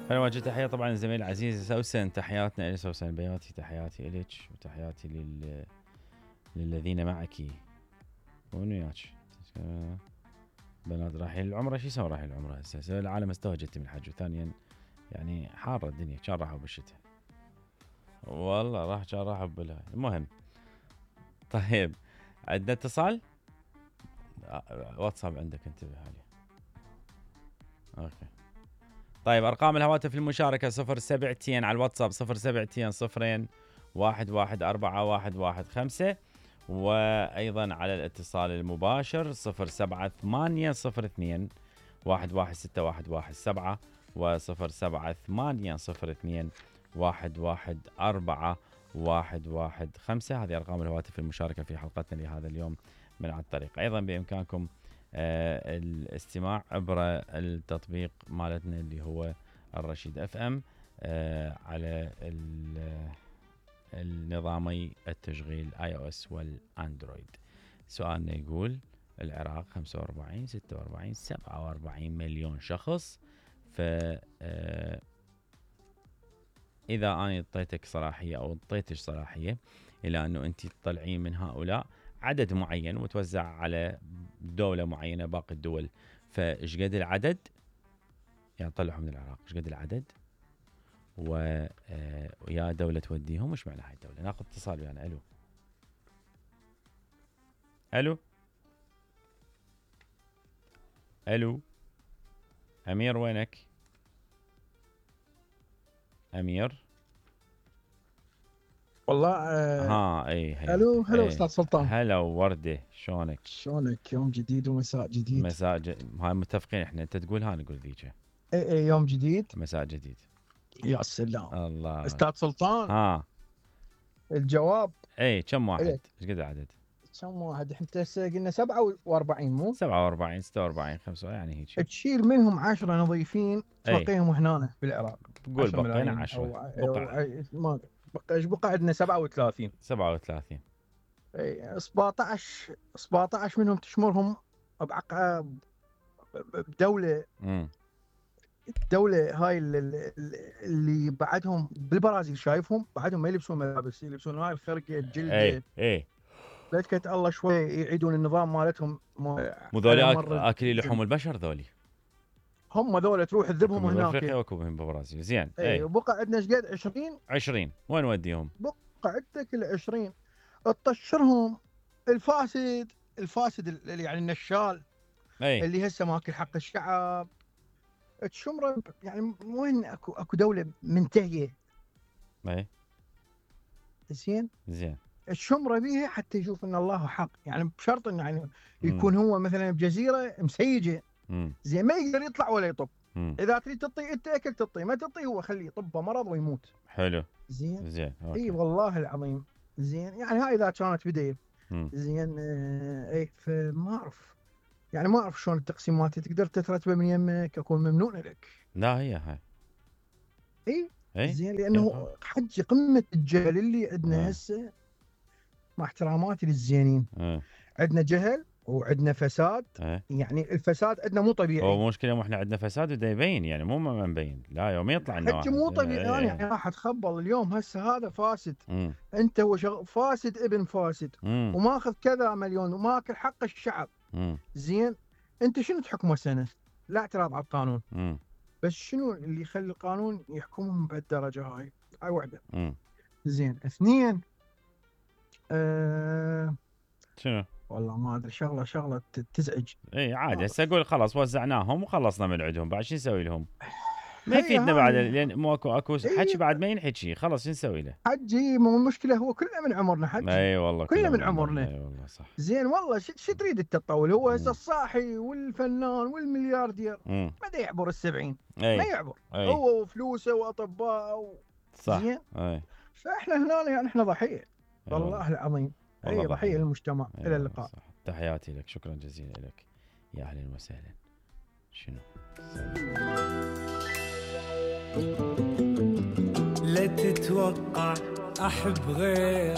فنوجه تحية طبعا الزميل العزيز سوسن، تحياتنا إلى سوسن بياتي، تحياتي إليك وتحياتي للذين معك ومن وياك. بنات رايحين العمرة، شو يسوون رايحين العمرة هسه؟ العالم استوجت من الحج، وثانيا يعني حارة الدنيا، كان راحوا بالشتاء والله كان راحوا بالهاي. المهم طيب عندنا اتصال واتساب عندك، انتبه عليه. اوكي طيب ارقام الهواتف المشاركة 072 على الواتساب 072 0 114 115، وايضا على الاتصال المباشر 07802 116 و 07802 114 هذه ارقام الهواتف المشاركة في حلقتنا لهذا اليوم من على الطريق. ايضا بامكانكم الاستماع عبر التطبيق مالتنا اللي هو الرشيد اف ام على النظامي التشغيل اي او اس والاندرويد. سؤالنا يقول العراق 45 46 47 مليون شخص، ف اذا انا اعطيتك صلاحيه او اعطيتك صلاحيه الى انه انت تطلعين من هؤلاء عدد معين وتوزع على دوله معينه باقي الدول، فايش قد العدد يعني طلعوا من العراق، ايش قد العدد ويا دوله توديهم، وش معنى هاي الدوله؟ ناخذ اتصال ويانا. الو الو الو امير وينك؟ امير والله اي الو اي استاذ سلطان. هلا ورده، شلونك؟ يوم جديد ومساء جديد. هاي متفقين احنا، انت تقول ها نقول ذيك. اي يوم جديد مساء جديد. يا سلام الله استاذ سلطان. الجواب اي كم واحد؟ ايش قد العدد؟ كم واحد؟ احنا هسه قلنا 47 مو 47 46 5 يعني هيك. تشيل منهم 10 نظيفين تبقيهم هنا بالعراق. قول بقينا 10 ما بقى ايش بقى عندنا 37 اي 17 منهم تشمرهم بدوله الدولة هاي اللي بعدهم بالبرازيل شايفهم بعدهم ما يلبسون ملابس، يلبسون هاي الخرقة الجلد. اي بيتكت الله شوي يعيدون النظام مالتهم. مو ذولي اكلي لحوم البشر ذولي، هم ذولا تروح تذبهم هناك بافريقيا وكوبهم بالبرازيل. زين اي وبقى عندنا ايش قد 20 وين نوديهم؟ بقى عندك ال20 تطشرهم. الفاسد اللي يعني النشال اللي هسه ماكل حق الشعب تشمره، يعني وين اكو دوله منتهيه. زين الشمره بيها حتى يشوف ان الله حق، يعني بشرط انه يعني يكون هو مثلا بجزيره مسيجه. زين ما يقدر يطلع ولا يطب. اذا تريد تطي انت اكل تطي، ما تطي هو خليه يطبه مرض ويموت. حلو زين اي والله العظيم. زين يعني هاي اذا كانت بدايه. زين اي فما اعرف يعني ما اعرف شلون التقسيمات تقدر تترتب من يمك اكون ممنون لك. لا هي هاي اي زين لانه حج قمه الجهل اللي عندنا هسه، مع احتراماتي للزينين. عندنا جهل وعندنا فساد. يعني الفساد عندنا مو طبيعي. هو مشكله مو احنا عندنا فساد ودا يبين، يعني مو ما مبين، لا يوم يطلع الحج مو طبيعي. انا يعني راح اتخبل اليوم هسه هذا فاسد. انت هو فاسد ابن فاسد وماخذ كذا مليون وماكل حق الشعب. زين انت شنو تحكمه سنه؟ لا اعتراض على القانون. بس شنو اللي يخلي القانون يحكمهم بهالدرجه هاي وحده. زين اثنين شنو والله ما ادري شغله تزعج. اي عادي هسه اقول خلاص وزعناهم وخلصنا من عندهم، بعد شو نسوي لهم؟ ما يفيدنا بعد لان مو اكو حكي بعد ما ينحكي، خلاص شو نسوي له؟ حجي مو المشكله، هو كله من عمرنا حجي. اي والله كله من عمرنا. اي والله صح. زين والله شو تريد تطول؟ هو هسه الصاحي والفنان والملياردير ما يعبر ال70. ما يعبر. هو وفلوسه واطباء صح. زين فاحنا هنا يعني احنا ضحيه والله العظيم. اي ضحيه للمجتمع. الى اللقاء. صح. تحياتي لك، شكرا جزيلا لك، يا اهلا وسهلا. شنو لا تتوقع احب غير